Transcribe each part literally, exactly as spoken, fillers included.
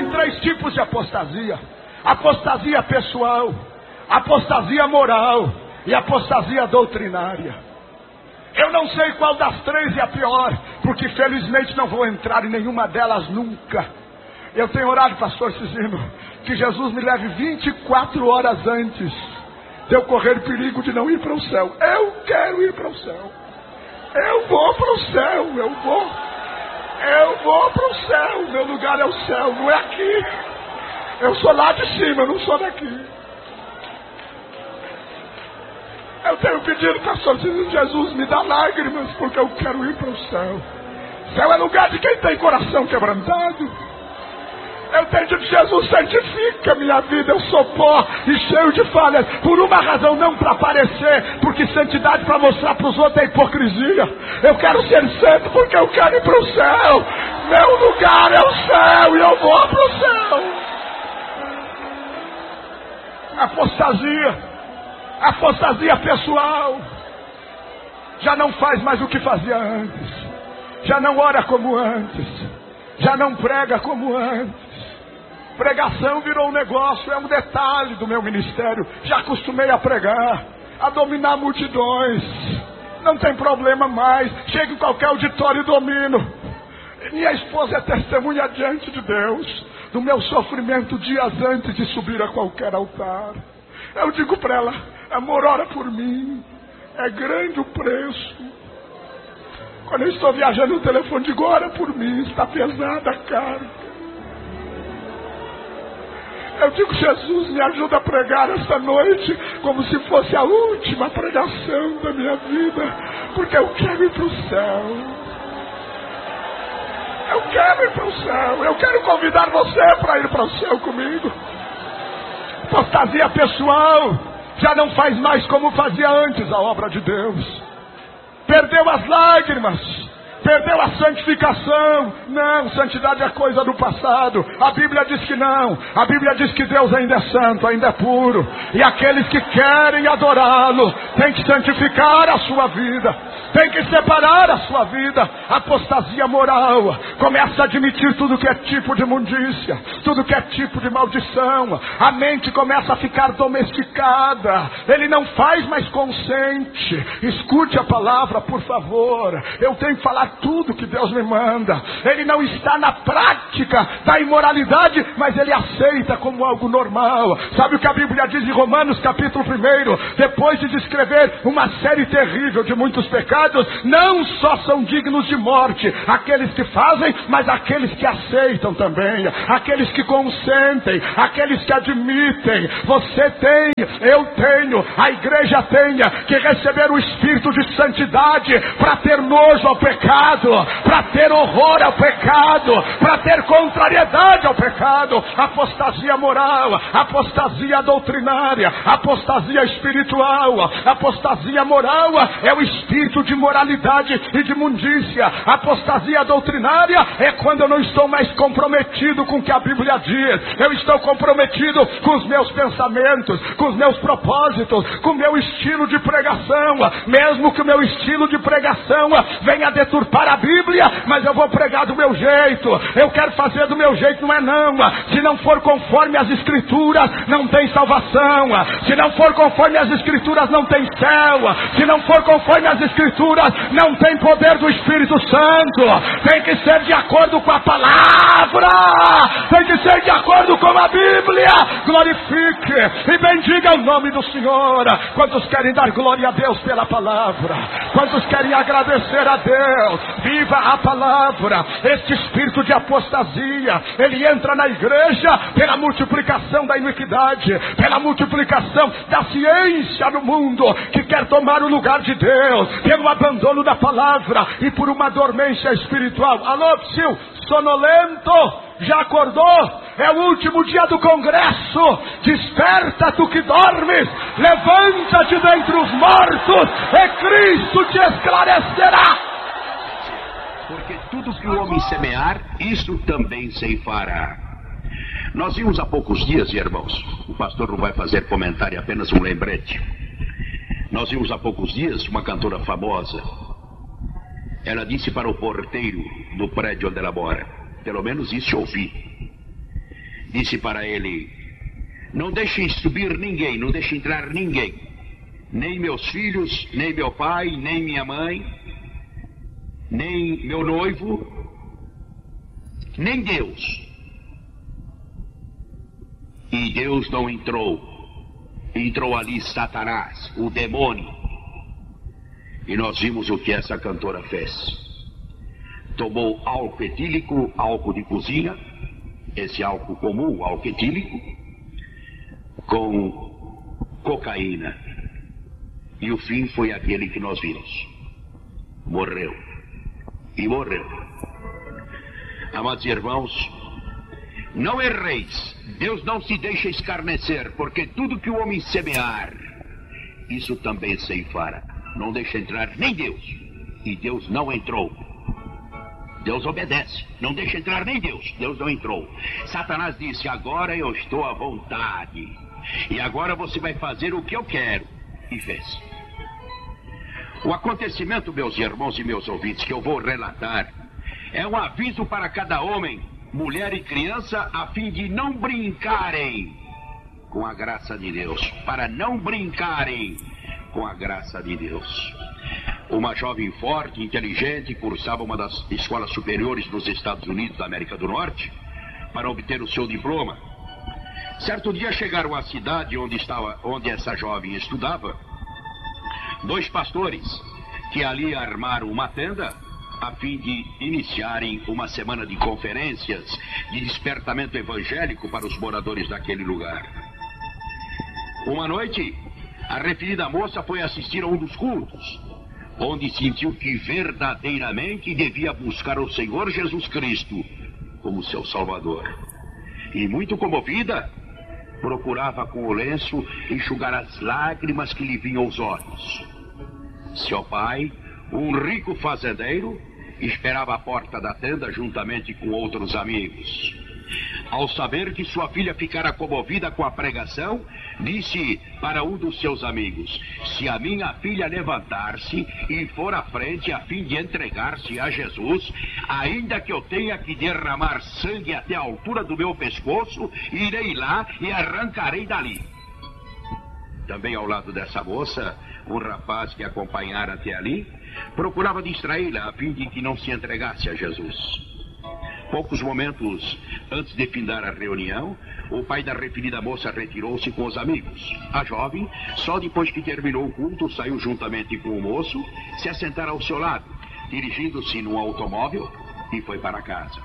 três tipos de apostasia: apostasia pessoal, apostasia moral e apostasia doutrinária. Eu não sei qual das três é a pior, porque felizmente não vou entrar em nenhuma delas nunca. Eu tenho orado, pastor Cisino, que Jesus me leve vinte e quatro horas antes de eu correr perigo de não ir para o céu. Eu quero ir para o céu. Eu vou para o céu, eu vou. Eu vou para o céu, meu lugar é o céu, não é aqui. Eu sou lá de cima, eu não sou daqui. Eu tenho pedido, pastor Jesus, me dá lágrimas, porque eu quero ir para o céu. Céu é lugar de quem tem coração quebrantado. Eu tenho dito, Jesus, santifica minha vida, eu sou pó e cheio de falhas, por uma razão, não para aparecer, porque santidade para mostrar para os outros é hipocrisia. Eu quero ser santo porque eu quero ir para o céu. Meu lugar é o céu e eu vou para o céu. Apostasia, apostasia pessoal. Já não faz mais o que fazia antes, já não ora como antes, já não prega como antes. Pregação virou um negócio, é um detalhe do meu ministério. Já acostumei a pregar, a dominar multidões. Não tem problema mais. Chego em qualquer auditório e domino. Minha esposa é testemunha diante de Deus do meu sofrimento dias antes de subir a qualquer altar. Eu digo para ela, amor, ora por mim. É grande o preço. Quando eu estou viajando no telefone, digo, ora por mim, está pesada a carga. Eu digo, Jesus, me ajuda a pregar esta noite como se fosse a última pregação da minha vida, porque eu quero ir para o céu. Eu quero ir para o céu. Eu quero convidar você para ir para o céu comigo. Apostasia pessoal. Já não faz mais como fazia antes a obra de Deus. Perdeu as lágrimas. Perdeu a santificação. Não, santidade é coisa do passado. A Bíblia diz que não. A Bíblia diz que Deus ainda é santo, ainda é puro. E aqueles que querem adorá-lo têm que santificar a sua vida, tem que separar a sua vida. Apostasia moral. Começa a admitir tudo que é tipo de imundícia, tudo que é tipo de maldição. A mente começa a ficar domesticada. Ele não faz mais consente. Escute a palavra, por favor. Eu tenho que falar tudo que Deus me manda. Ele não está na prática da imoralidade, mas ele aceita como algo normal. Sabe o que a Bíblia diz em Romanos capítulo um? Depois de descrever uma série terrível de muitos pecados, não só são dignos de morte aqueles que fazem, mas aqueles que aceitam também, aqueles que consentem, aqueles que admitem. Você tem, eu tenho, a igreja tenha que receber o espírito de santidade para ter nojo ao pecado, para ter horror ao pecado, para ter contrariedade ao pecado. Apostasia moral, apostasia doutrinária, apostasia espiritual. Apostasia moral é o espírito de moralidade e de imundícia. Apostasia doutrinária é quando eu não estou mais comprometido com o que a Bíblia diz. Eu estou comprometido com os meus pensamentos, com os meus propósitos, com o meu estilo de pregação, mesmo que o meu estilo de pregação venha deturpar a Bíblia, mas eu vou pregar do meu jeito. Eu quero fazer do meu jeito, não é não. Se não for conforme as Escrituras, não tem salvação. Se não for conforme as Escrituras, não tem céu. Se não for conforme as Escrituras, não tem poder do Espírito Santo. Tem que ser de acordo com a palavra, tem que ser de acordo com a Bíblia. Glorifique e bendiga o nome do Senhor. Quantos querem dar glória a Deus pela palavra? Quantos querem agradecer a Deus? Viva a palavra. Este espírito de apostasia, ele entra na igreja pela multiplicação da iniquidade, pela multiplicação da ciência no mundo que quer tomar o lugar de Deus, pelo abandono da palavra e por uma dormência espiritual. Alô, psiu, sonolento, já acordou? É o último dia do congresso. Desperta, tu que dormes, levanta-te dentre os mortos e Cristo te esclarecerá. Porque tudo que o homem semear, isso também ceifará. Nós vimos há poucos dias, irmãos, o pastor não vai fazer comentário, apenas um lembrete. Nós vimos há poucos dias uma cantora famosa. Ela disse para o porteiro do prédio onde ela mora, pelo menos isso eu ouvi, disse para ele: não deixem subir ninguém, não deixem entrar ninguém, nem meus filhos, nem meu pai, nem minha mãe, nem meu noivo, nem Deus. E Deus não entrou. Entrou ali Satanás, o demônio. E nós vimos o que essa cantora fez. Tomou álcool etílico, álcool de cozinha, esse álcool comum, álcool etílico, com cocaína. E o fim foi aquele que nós vimos. Morreu. E morreu. Amados irmãos, não erreis. Deus não se deixa escarnecer, porque tudo que o homem semear, isso também ceifará. Não deixa entrar nem Deus. E Deus não entrou. Deus obedece. Não deixa entrar nem Deus. Deus não entrou. Satanás disse: agora eu estou à vontade. E agora você vai fazer o que eu quero. E fez. O acontecimento, meus irmãos e meus ouvintes, que eu vou relatar, é um aviso para cada homem, mulher e criança, a fim de não brincarem com a graça de Deus. Para não brincarem com a graça de Deus. Uma jovem forte, inteligente, cursava uma das escolas superiores dos Estados Unidos da América do Norte para obter o seu diploma. Certo dia chegaram à cidade onde, estava, onde essa jovem estudava dois pastores que ali armaram uma tenda a fim de iniciarem uma semana de conferências de despertamento evangélico para os moradores daquele lugar. Uma noite, a referida moça foi assistir a um dos cultos, onde sentiu que verdadeiramente devia buscar o Senhor Jesus Cristo como seu Salvador. E muito comovida, procurava com o lenço enxugar as lágrimas que lhe vinham aos olhos. Seu pai, um rico fazendeiro, esperava à porta da tenda juntamente com outros amigos. Ao saber que sua filha ficara comovida com a pregação, disse para um dos seus amigos: se a minha filha levantar-se e for à frente a fim de entregar-se a Jesus, ainda que eu tenha que derramar sangue até a altura do meu pescoço, irei lá e arrancarei dali. Também ao lado dessa moça, um rapaz que a acompanhara até ali, procurava distraí-la a fim de que não se entregasse a Jesus. Poucos momentos antes de findar a reunião, o pai da referida moça retirou-se com os amigos. A jovem, só depois que terminou o culto, saiu juntamente com o moço, se assentara ao seu lado, dirigindo-se num automóvel e foi para casa.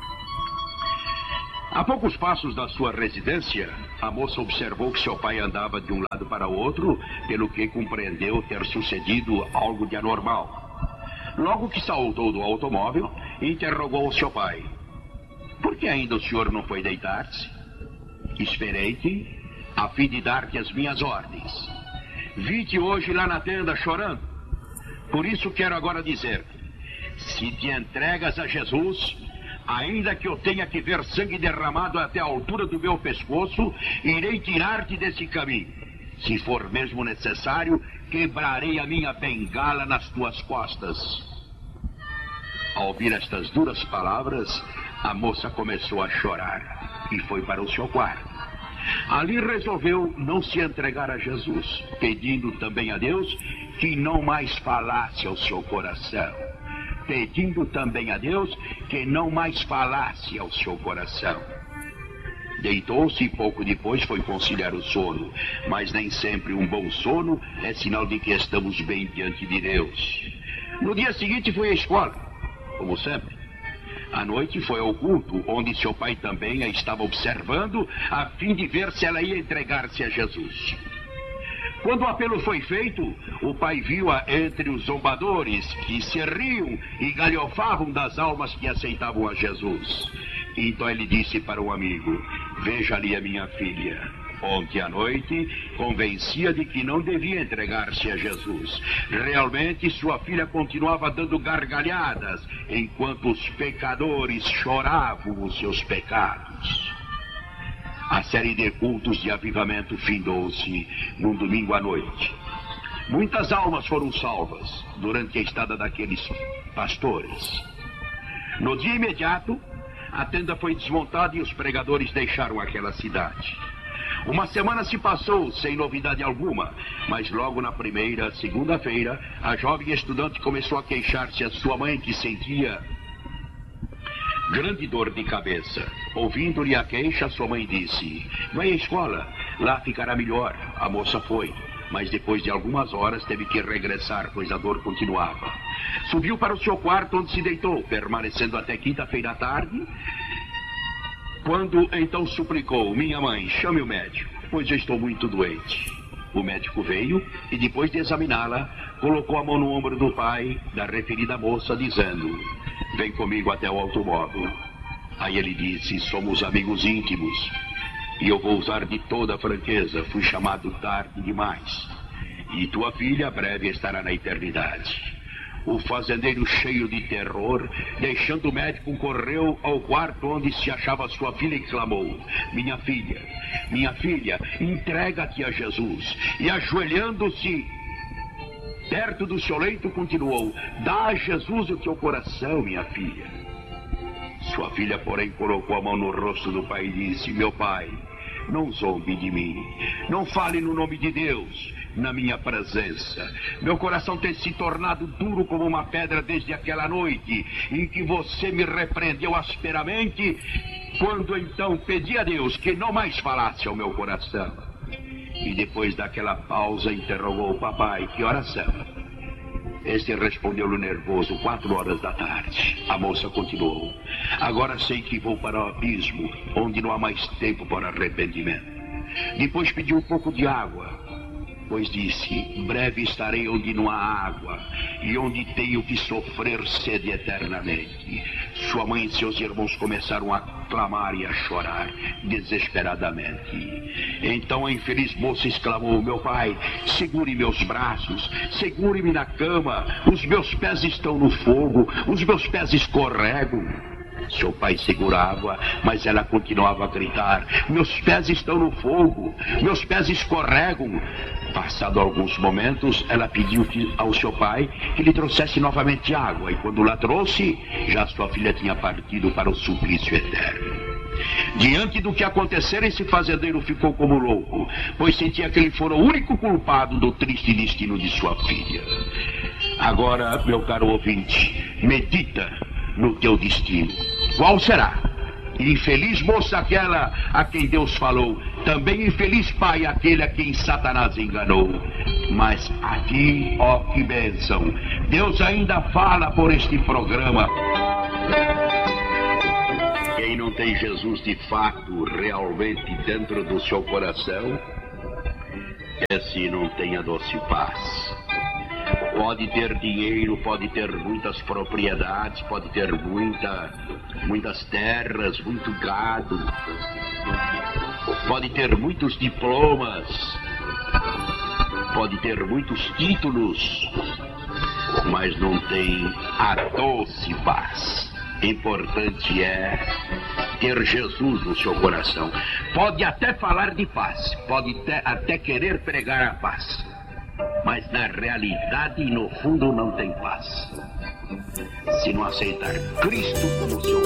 A poucos passos da sua residência, a moça observou que seu pai andava de um lado para o outro, pelo que compreendeu ter sucedido algo de anormal. Logo que saltou do automóvel, interrogou o seu pai: por que ainda o senhor não foi deitar-se? Esperei-te a fim de dar-te as minhas ordens. Vi-te hoje lá na tenda chorando. Por isso quero agora dizer-te: se te entregas a Jesus, ainda que eu tenha que ver sangue derramado até a altura do meu pescoço, irei tirar-te desse caminho. Se for mesmo necessário, quebrarei a minha bengala nas tuas costas. Ao ouvir estas duras palavras, a moça começou a chorar e foi para o seu quarto. Ali resolveu não se entregar a Jesus, pedindo também a Deus que não mais falasse ao seu coração. Pedindo também a Deus que não mais falasse ao seu coração. Deitou-se e pouco depois foi conciliar o sono, mas nem sempre um bom sono é sinal de que estamos bem diante de Deus. No dia seguinte foi à escola, como sempre. À noite foi ao culto, onde seu pai também a estava observando, a fim de ver se ela ia entregar-se a Jesus. Quando o apelo foi feito, o pai viu-a entre os zombadores, que se riam e galhofavam das almas que aceitavam a Jesus. Então ele disse para um amigo: veja ali a minha filha. Ontem à noite, convencia de que não devia entregar-se a Jesus. Realmente, sua filha continuava dando gargalhadas, enquanto os pecadores choravam os seus pecados. A série de cultos de avivamento findou-se num domingo à noite. Muitas almas foram salvas durante a estada daqueles pastores. No dia imediato, a tenda foi desmontada e os pregadores deixaram aquela cidade. Uma semana se passou sem novidade alguma, mas logo na primeira, segunda-feira, a jovem estudante começou a queixar-se a sua mãe, que sentia grande dor de cabeça. Ouvindo-lhe a queixa, sua mãe disse: vai à escola, lá ficará melhor. A moça foi, mas depois de algumas horas teve que regressar, pois a dor continuava. Subiu para o seu quarto, onde se deitou, permanecendo até quinta-feira à tarde, quando então suplicou: minha mãe, chame o médico, pois eu estou muito doente. O médico veio e, depois de examiná-la, colocou a mão no ombro do pai da referida moça, dizendo: vem comigo até o automóvel. Aí ele disse: somos amigos íntimos e eu vou usar de toda a franqueza. Fui chamado tarde demais e tua filha breve estará na eternidade. O fazendeiro, cheio de terror, deixando o médico, correu ao quarto onde se achava sua filha e clamou: minha filha, minha filha, entrega-te a Jesus. E ajoelhando-se perto do seu leito, continuou: dá a Jesus o teu coração, minha filha. Sua filha, porém, colocou a mão no rosto do pai e disse: meu pai, não zombe de mim, não fale no nome de Deus na minha presença. Meu coração tem se tornado duro como uma pedra desde aquela noite em que você me repreendeu asperamente, quando então pedi a Deus que não mais falasse ao meu coração. E depois daquela pausa interrogou o papai: que horas são? Este respondeu-lhe nervoso: quatro horas da tarde. A moça continuou: agora sei que vou para o abismo, onde não há mais tempo para arrependimento. Depois pediu um pouco de água, pois disse: breve estarei onde não há água e onde tenho que sofrer sede eternamente. Sua mãe e seus irmãos começaram a clamar e a chorar desesperadamente. Então a infeliz moça exclamou: meu pai, segure meus braços, segure-me na cama, os meus pés estão no fogo, os meus pés escorregam. Seu pai segurava, mas ela continuava a gritar: meus pés estão no fogo, meus pés escorregam. Passado alguns momentos, ela pediu que, ao seu pai que lhe trouxesse novamente água, e quando lá trouxe, já sua filha tinha partido para o suplício eterno. Diante do que acontecera, esse fazendeiro ficou como louco, pois sentia que ele fora o único culpado do triste destino de sua filha. Agora, meu caro ouvinte, medita no teu destino. Qual será? Infeliz moça aquela a quem Deus falou, também infeliz pai aquele a quem Satanás enganou. Mas a ti, ó que bênção, Deus ainda fala por este programa. Quem não tem Jesus de fato, realmente dentro do seu coração, esse não tem a doce paz. Pode ter dinheiro, pode ter muitas propriedades, pode ter muita, muitas terras, muito gado, pode ter muitos diplomas, pode ter muitos títulos, mas não tem a doce paz. Importante é ter Jesus no seu coração. Pode até falar de paz, pode até querer pregar a paz, mas na realidade e no fundo não tem paz. Se não aceitar Cristo como seu